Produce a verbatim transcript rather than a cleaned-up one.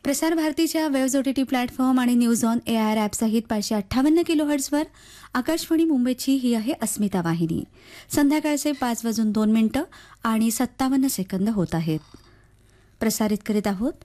प्रसार भारतीच्या waves OTT platform आणि news on A I R ॲपसहित पाचशे अठ्ठावन्न किलो हर्ट्झवर आकाशवाणी मुंबईची ही आहे अस्मिता वाहिनी. संध्याकाळचे पाच वाजून दोन मिनिटं आणि सत्तावन्न सेकंद होत आहेत. प्रसारित करीत आहोत